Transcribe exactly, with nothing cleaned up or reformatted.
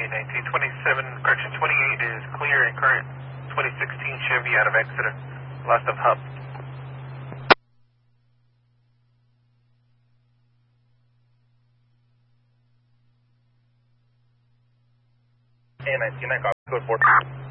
nineteen twenty-seven, correction, twenty-eight is clear and current twenty sixteen Chevy out of Exeter. Lost of hub. A nineteen, I copy, code four.